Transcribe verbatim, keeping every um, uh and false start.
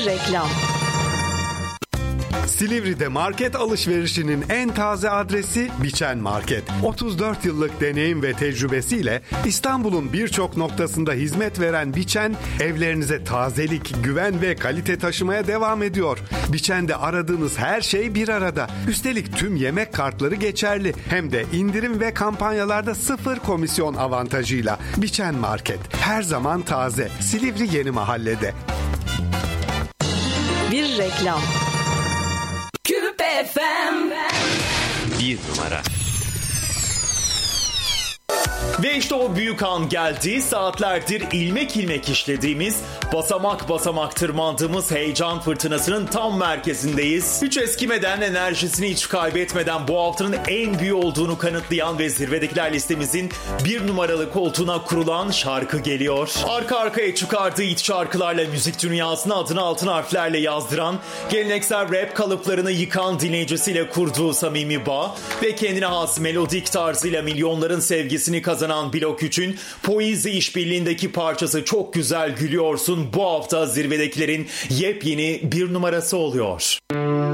Bir reklam. Silivri'de market alışverişinin en taze adresi Biçen Market. otuz dört yıllık deneyim ve tecrübesiyle İstanbul'un birçok noktasında hizmet veren Biçen, evlerinize tazelik, güven ve kalite taşımaya devam ediyor. Biçen'de aradığınız her şey bir arada. Üstelik tüm yemek kartları geçerli. Hem de indirim ve kampanyalarda sıfır komisyon avantajıyla. Biçen Market. Her zaman taze. Silivri Yeni Mahalle'de. Bir reklam. Küp F M Bir numara. Ve işte o büyük an geldi. Saatlerdir ilmek ilmek işlediğimiz, basamak basamak tırmandığımız heyecan fırtınasının tam merkezindeyiz. Hiç eskimeden, enerjisini hiç kaybetmeden bu haftanın en büyüğü olduğunu kanıtlayan ve zirvedekiler listemizin bir numaralı koltuğuna kurulan şarkı geliyor. Arka arkaya çıkardığı it şarkılarla müzik dünyasına adını altın harflerle yazdıran, geleneksel rap kalıplarını yıkan dinleyicisiyle kurduğu samimi bağ ve kendine has melodik tarzıyla milyonların sevgisini kazanan Blok üçün Poizi işbirliğindeki parçası Çok Güzel Gülüyorsun bu hafta zirvedekilerin yepyeni bir numarası oluyor.